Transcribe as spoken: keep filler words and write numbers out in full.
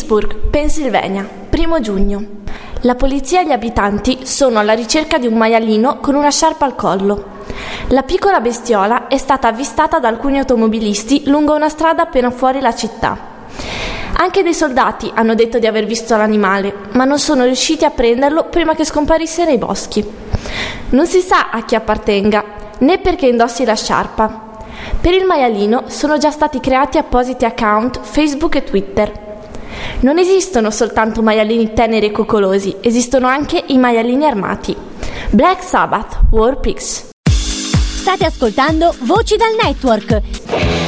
Pittsburgh, Pennsylvania, primo giugno. La polizia e gli abitanti sono alla ricerca di un maialino con una sciarpa al collo. La piccola bestiola è stata avvistata da alcuni automobilisti lungo una strada appena fuori la città. Anche dei soldati hanno detto di aver visto l'animale, ma non sono riusciti a prenderlo prima che scomparisse nei boschi. Non si sa a chi appartenga, né perché indossi la sciarpa. Per il maialino sono già stati creati appositi account Facebook e Twitter. Non esistono soltanto maialini teneri e coccolosi, esistono anche i maialini armati. Black Sabbath, War Pigs. State ascoltando Voci dal Network.